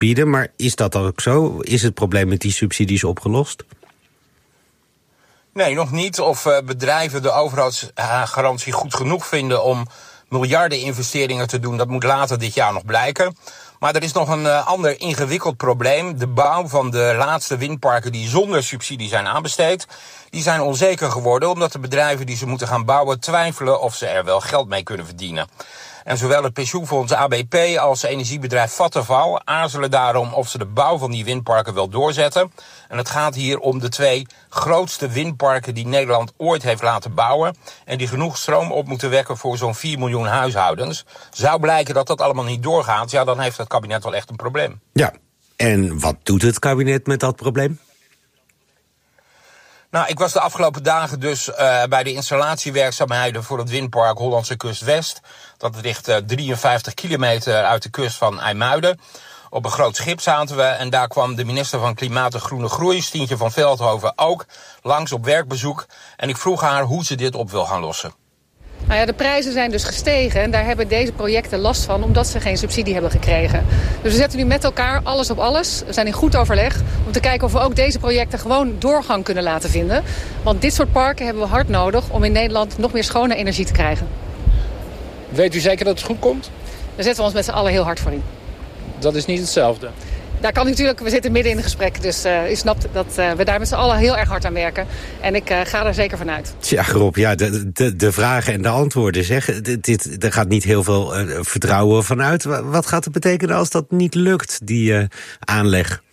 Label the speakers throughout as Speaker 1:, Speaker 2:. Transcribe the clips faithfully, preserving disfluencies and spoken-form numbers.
Speaker 1: bieden. Maar is dat dan ook zo? Is het probleem met die subsidies opgelost?
Speaker 2: Nee, nog niet. Of uh, bedrijven de overheidsgarantie goed genoeg vinden om miljarden investeringen te doen, dat moet later dit jaar nog blijken. Maar er is nog een uh, ander ingewikkeld probleem. De bouw van de laatste windparken die zonder subsidie zijn aanbesteed, die zijn onzeker geworden omdat de bedrijven die ze moeten gaan bouwen twijfelen of ze er wel geld mee kunnen verdienen. En zowel het pensioenfonds A B P als energiebedrijf Vattenfall aarzelen daarom of ze de bouw van die windparken wel doorzetten. En het gaat hier om de twee grootste windparken die Nederland ooit heeft laten bouwen en die genoeg stroom op moeten wekken voor zo'n vier miljoen huishoudens. Zou blijken dat dat allemaal niet doorgaat, ja, dan heeft het kabinet wel echt een probleem.
Speaker 1: Ja, en wat doet het kabinet met dat probleem?
Speaker 2: Nou, ik was de afgelopen dagen dus uh, bij de installatiewerkzaamheden voor het windpark Hollandse Kust West. Dat ligt uh, drieënvijftig kilometer uit de kust van IJmuiden. Op een groot schip zaten we en daar kwam de minister van Klimaat en Groene Groei, Stientje van Veldhoven, ook langs op werkbezoek. En ik vroeg haar hoe ze dit op wil gaan lossen.
Speaker 3: Nou ja, de prijzen zijn dus gestegen en daar hebben deze projecten last van omdat ze geen subsidie hebben gekregen. Dus we zetten nu met elkaar alles op alles. We zijn in goed overleg om te kijken of we ook deze projecten gewoon doorgang kunnen laten vinden. Want dit soort parken hebben we hard nodig om in Nederland nog meer schone energie te krijgen.
Speaker 4: Weet u zeker dat het goed komt?
Speaker 3: Daar zetten we ons met z'n allen heel hard voor in.
Speaker 4: Dat is niet hetzelfde.
Speaker 3: Daar kan natuurlijk, we zitten midden in een gesprek, dus uh, u snapt dat uh, we daar met z'n allen heel erg hard aan werken. En ik uh, ga er zeker vanuit.
Speaker 1: Tja, Rob, ja, de, de, de vragen en de antwoorden, zeg. Dit, er gaat niet heel veel uh, vertrouwen vanuit. Wat gaat het betekenen als dat niet lukt, die uh, aanleg?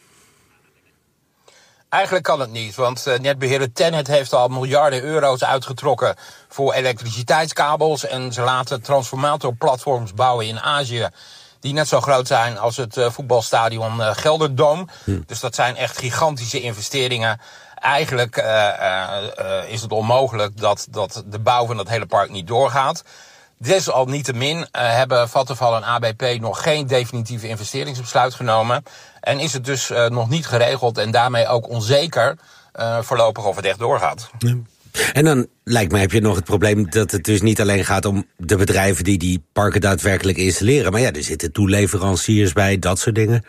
Speaker 2: Eigenlijk kan het niet, want uh, netbeheerder TenneT heeft al miljarden euro's uitgetrokken voor elektriciteitskabels en ze laten transformatorplatforms bouwen in Azië die net zo groot zijn als het uh, voetbalstadion uh, Gelderdoom. Hm. Dus dat zijn echt gigantische investeringen. Eigenlijk uh, uh, uh, is het onmogelijk dat, dat de bouw van dat hele park niet doorgaat. Desalniettemin uh, hebben Vattenfall en A B P nog geen definitieve investeringsbesluit genomen. En is het dus uh, nog niet geregeld en daarmee ook onzeker uh, voorlopig of het echt doorgaat.
Speaker 1: Ja. En dan lijkt mij heb je nog het probleem dat het dus niet alleen gaat om de bedrijven die die parken daadwerkelijk installeren. Maar ja, er zitten toeleveranciers bij, dat soort dingen.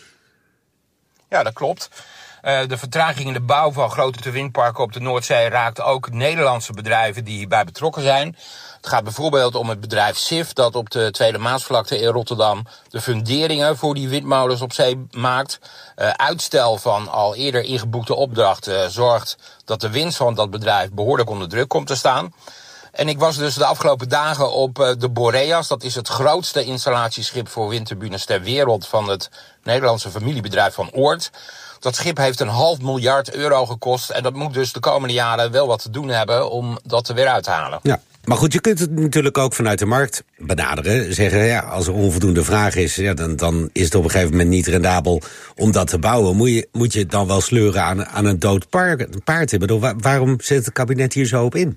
Speaker 2: Ja, dat klopt. Uh, de vertraging in de bouw van grote windparken op de Noordzee raakt ook Nederlandse bedrijven die hierbij betrokken zijn. Het gaat bijvoorbeeld om het bedrijf Sif dat op de Tweede Maasvlakte in Rotterdam de funderingen voor die windmolens op zee maakt. Uh, uitstel van al eerder ingeboekte opdrachten uh, zorgt dat de winst van dat bedrijf behoorlijk onder druk komt te staan. En ik was dus de afgelopen dagen op uh, de Boreas. Dat is het grootste installatieschip voor windturbines ter wereld van het Nederlandse familiebedrijf Van Oort. Dat schip heeft een half miljard euro gekost en dat moet dus de komende jaren wel wat te doen hebben om dat er weer uit te halen.
Speaker 1: Ja. Maar goed, je kunt het natuurlijk ook vanuit de markt benaderen. Zeggen, ja, als er onvoldoende vraag is, ja, dan, dan is het op een gegeven moment niet rendabel om dat te bouwen. Moet je, moet je het dan wel sleuren aan, aan een dood paard? paard? Ik bedoel, waar, waarom zet het kabinet hier zo op in?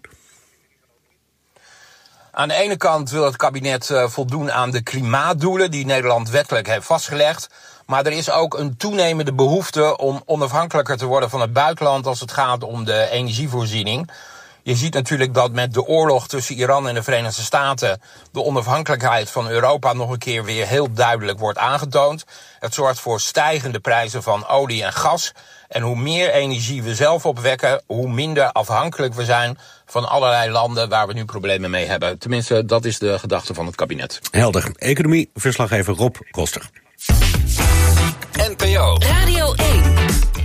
Speaker 2: Aan de ene kant wil het kabinet uh, voldoen aan de klimaatdoelen die Nederland wettelijk heeft vastgelegd. Maar er is ook een toenemende behoefte om onafhankelijker te worden van het buitenland als het gaat om de energievoorziening. Je ziet natuurlijk dat met de oorlog tussen Iran en de Verenigde Staten de onafhankelijkheid van Europa nog een keer weer heel duidelijk wordt aangetoond. Het zorgt voor stijgende prijzen van olie en gas. En hoe meer energie we zelf opwekken, hoe minder afhankelijk we zijn van allerlei landen waar we nu problemen mee hebben. Tenminste, dat is de gedachte van het kabinet.
Speaker 1: Helder. Economie, verslaggever Rob Koster.
Speaker 5: N P O
Speaker 6: Radio één.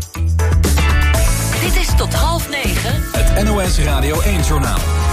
Speaker 6: Dit is tot half negen.
Speaker 5: Het N O S Radio één-journaal.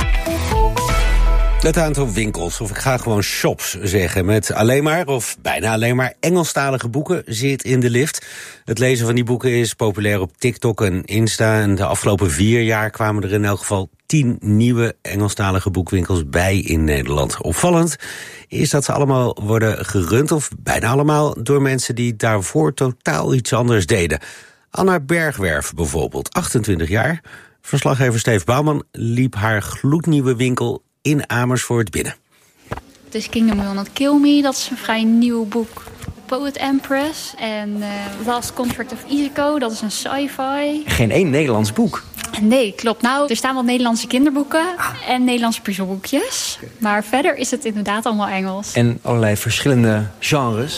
Speaker 1: Het aantal winkels, of ik ga gewoon shops zeggen, met alleen maar of bijna alleen maar Engelstalige boeken zit in de lift. Het lezen van die boeken is populair op TikTok en Insta. En de afgelopen vier jaar kwamen er in elk geval tien nieuwe Engelstalige boekwinkels bij in Nederland. Opvallend is dat ze allemaal worden gerund, of bijna allemaal, door mensen die daarvoor totaal iets anders deden. Anna Bergwerf bijvoorbeeld, achtentwintig jaar. Verslaggever Steve Bouwman liep haar gloednieuwe winkel in Amersfoort binnen.
Speaker 7: Het is Kingdom Will Not Kill Me, dat is een vrij nieuw boek. Poet Empress en uh, Last Contract of Izuko, dat is een sci-fi.
Speaker 8: Geen één Nederlands boek?
Speaker 7: Nee, klopt. Nou, er staan wel Nederlandse kinderboeken ah. en Nederlandse puzzelboekjes. Okay. Maar verder is het inderdaad allemaal Engels.
Speaker 8: En allerlei verschillende genres.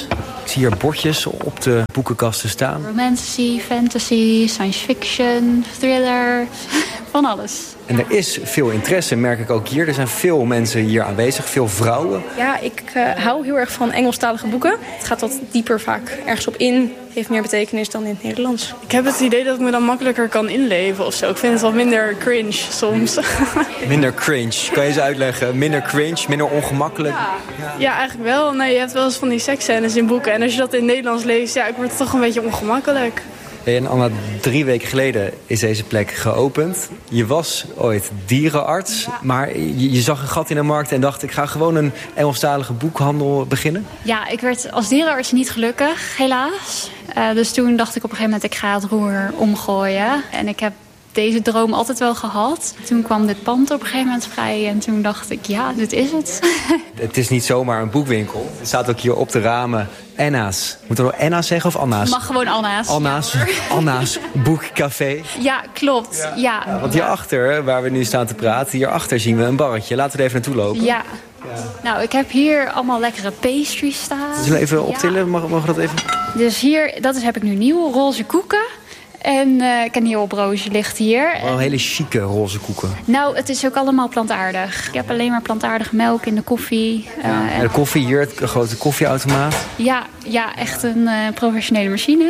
Speaker 8: Ik zie hier bordjes op de boekenkasten staan.
Speaker 7: Romantasy, fantasy, science fiction, thriller, van alles.
Speaker 8: En er is veel interesse, merk ik ook hier. Er zijn veel mensen hier aanwezig, veel vrouwen.
Speaker 9: Ja, ik uh, hou heel erg van Engelstalige boeken. Het gaat wat dieper vaak ergens op in. Heeft meer betekenis dan in het Nederlands.
Speaker 10: Ik heb het idee dat ik me dan makkelijker kan inleven of zo. Ik vind het wat minder cringe soms.
Speaker 8: Minder cringe, kan je eens uitleggen? Minder cringe, minder ongemakkelijk?
Speaker 10: Ja, ja eigenlijk wel. Nee, je hebt wel eens van die seksscènes in boeken. En als je dat in het Nederlands leest, ja, ik word het toch een beetje ongemakkelijk.
Speaker 8: Hey, en Anna, drie weken geleden is deze plek geopend. Je was ooit dierenarts, ja. maar je, je zag een gat in de markt en dacht... ik ga gewoon een Engelstalige boekhandel beginnen.
Speaker 7: Ja, ik werd als dierenarts niet gelukkig, helaas. Uh, dus toen dacht ik op een gegeven moment, ik ga het roer omgooien. En ik heb deze droom altijd wel gehad. Toen kwam dit pand op een gegeven moment vrij en toen dacht ik, ja, dit is het.
Speaker 8: Het is niet zomaar een boekwinkel. Er staat ook hier op de ramen Anna's. Moeten we nou Anna's zeggen of Anna's?
Speaker 7: Mag gewoon Anna's.
Speaker 8: Anna's,
Speaker 7: ja,
Speaker 8: Anna's boekcafé.
Speaker 7: Ja, klopt. Ja. Ja.
Speaker 8: Ja, want hierachter, waar we nu staan te praten, hierachter zien we een barretje. Laten we er even naartoe lopen.
Speaker 7: Ja. Ja. Nou, ik heb hier allemaal lekkere pastries staan.
Speaker 8: Zullen we even optillen? Ja. Mogen we dat even?
Speaker 7: Dus hier, dat is, heb ik nu nieuw, roze koeken. En uh, kaneelbroodje ligt hier.
Speaker 8: Wel een hele chique roze koeken.
Speaker 7: Nou, het is ook allemaal plantaardig. Ik heb alleen maar plantaardige melk in de koffie. Uh,
Speaker 8: ja, en de koffie hier, het grote koffieautomaat.
Speaker 7: Ja, ja, echt een uh, professionele machine.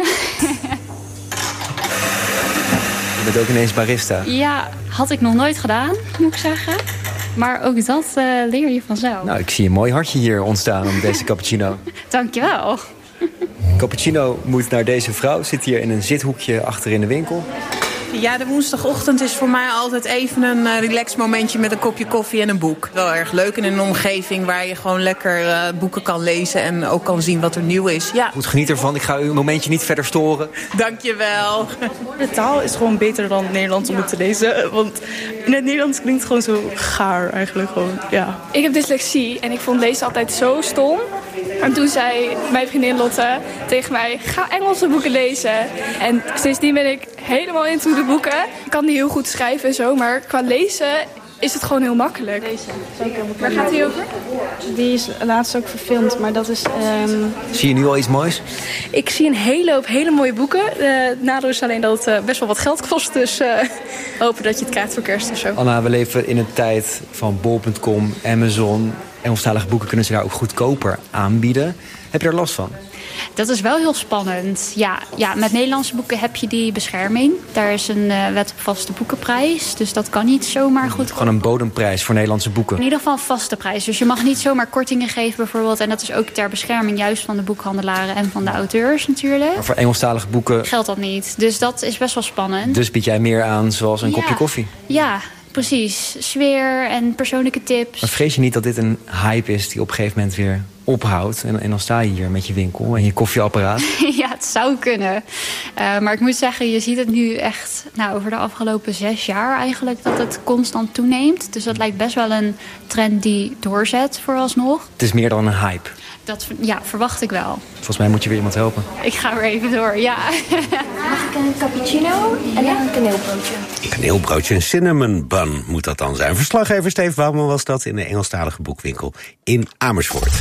Speaker 8: Je bent ook ineens barista.
Speaker 7: Ja, had ik nog nooit gedaan, moet ik zeggen. Maar ook dat uh, leer je vanzelf.
Speaker 8: Nou, ik zie een mooi hartje hier ontstaan om deze cappuccino.
Speaker 7: Dankjewel.
Speaker 8: Cappuccino moet naar deze vrouw. Zit hier in een zithoekje achter in de winkel.
Speaker 11: Ja, de woensdagochtend is voor mij altijd even een uh, relax momentje met een kopje koffie en een boek. Wel erg leuk in een omgeving waar je gewoon lekker uh, boeken kan lezen en ook kan zien wat er nieuw is. Ja.
Speaker 8: Goed, geniet ervan. Ik ga u een momentje niet verder storen.
Speaker 11: Dankjewel.
Speaker 12: De taal is gewoon beter dan het Nederlands om het te lezen. Want in het Nederlands klinkt het gewoon zo gaar eigenlijk gewoon, ja.
Speaker 10: Ik heb dyslexie en ik vond lezen altijd zo stom. En toen zei mijn vriendin Lotte tegen mij, ga Engelse boeken lezen. En sindsdien ben ik helemaal into de boeken. Ik kan niet heel goed schrijven en zo, maar qua lezen is het gewoon heel makkelijk.
Speaker 12: Lezen, is ook heel makkelijk.
Speaker 10: Waar gaat die over?
Speaker 12: Die is laatst ook verfilmd, maar dat is... Um...
Speaker 8: Zie je nu al iets moois?
Speaker 12: Ik zie een hele hoop hele mooie boeken. Uh, het nadeel is alleen dat het uh, best wel wat geld kost. Dus uh, hopen dat je het krijgt voor kerst of zo.
Speaker 8: Anna, we leven in een tijd van bol punt com, Amazon. Engelstalige boeken kunnen ze daar ook goedkoper aanbieden. Heb je er last van?
Speaker 7: Dat is wel heel spannend. Ja, ja, met Nederlandse boeken heb je die bescherming. Daar is een uh, wet op vaste boekenprijs. Dus dat kan niet zomaar goed.
Speaker 8: Gewoon een bodemprijs voor Nederlandse boeken?
Speaker 7: In ieder geval een vaste prijs. Dus je mag niet zomaar kortingen geven bijvoorbeeld. En dat is ook ter bescherming juist van de boekhandelaren en van de auteurs natuurlijk.
Speaker 8: Maar voor Engelstalige boeken
Speaker 7: geldt dat niet. Dus dat is best wel spannend.
Speaker 8: Dus bied jij meer aan zoals een ja. kopje koffie?
Speaker 7: Ja, precies. Sfeer en persoonlijke tips.
Speaker 8: Maar vrees je niet dat dit een hype is die op een gegeven moment weer ophoudt? En, en dan sta je hier met je winkel en je koffieapparaat.
Speaker 7: Ja, het zou kunnen. Uh, maar ik moet zeggen, je ziet het nu echt nou, over de afgelopen zes jaar eigenlijk dat het constant toeneemt. Dus dat lijkt best wel een trend die doorzet vooralsnog.
Speaker 8: Het is meer dan een hype.
Speaker 7: Dat ja, verwacht ik wel.
Speaker 8: Volgens mij moet je weer iemand helpen.
Speaker 7: Ik ga weer even door, ja.
Speaker 13: Mag ik een cappuccino en dan een kaneelbroodje?
Speaker 1: Een kaneelbroodje, een cinnamon bun moet dat dan zijn. Verslaggever Steve Bouwman was dat in de Engelstalige boekwinkel in Amersfoort.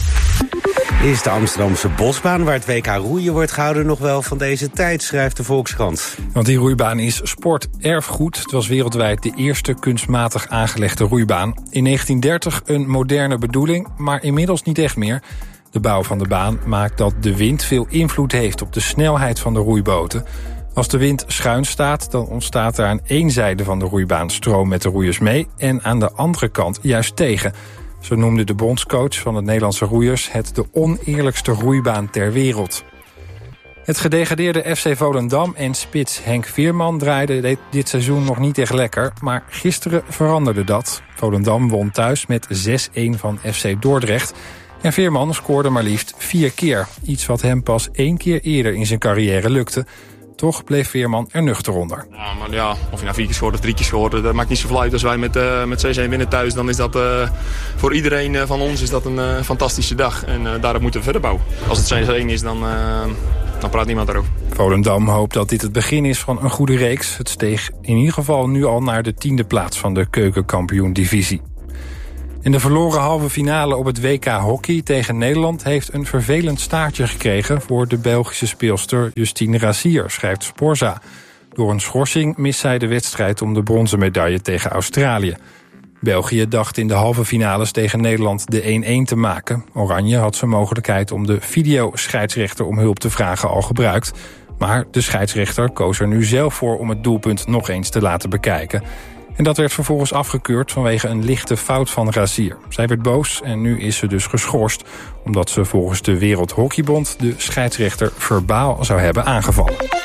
Speaker 1: Is de Amsterdamse bosbaan waar het W K roeien wordt gehouden nog wel van deze tijd, schrijft de Volkskrant.
Speaker 14: Want die roeibaan is sporterfgoed. Het was wereldwijd de eerste kunstmatig aangelegde roeibaan. In negentien dertig een moderne bedoeling, maar inmiddels niet echt meer. De bouw van de baan maakt dat de wind veel invloed heeft op de snelheid van de roeiboten. Als de wind schuin staat, dan ontstaat er aan één zijde van de roeibaan stroom met de roeiers mee en aan de andere kant juist tegen. Zo noemde de bondscoach van het Nederlandse roeiers het de oneerlijkste roeibaan ter wereld. Het gedegradeerde F C Volendam en spits Henk Veerman draaiden dit seizoen nog niet echt lekker, maar gisteren veranderde dat. Volendam won thuis met zes een van F C Dordrecht. En Veerman scoorde maar liefst vier keer. Iets wat hem pas één keer eerder in zijn carrière lukte. Toch bleef Veerman er nuchter onder.
Speaker 15: Ja, maar ja, of je nou vier keer scoort of drie keer scoort, dat maakt niet zoveel uit. Als wij met, uh, met zes een winnen thuis, dan is dat uh, voor iedereen uh, van ons is dat een uh, fantastische dag. En uh, daarop moeten we verder bouwen. Als het zes een is, dan, uh, dan praat niemand daarover.
Speaker 14: Volendam hoopt dat dit het begin is van een goede reeks. Het steeg in ieder geval nu al naar de tiende plaats van de keukenkampioen-divisie. In de verloren halve finale op het W K hockey tegen Nederland heeft een vervelend staartje gekregen voor de Belgische speelster Justine Razier, schrijft Sporza. Door een schorsing mist zij de wedstrijd om de bronzen medaille tegen Australië. België dacht in de halve finales tegen Nederland de één-één te maken. Oranje had zijn mogelijkheid om de videoscheidsrechter om hulp te vragen al gebruikt. Maar de scheidsrechter koos er nu zelf voor om het doelpunt nog eens te laten bekijken. En dat werd vervolgens afgekeurd vanwege een lichte fout van Razier. Zij werd boos en nu is ze dus geschorst, omdat ze volgens de Wereldhockeybond de scheidsrechter verbaal zou hebben aangevallen.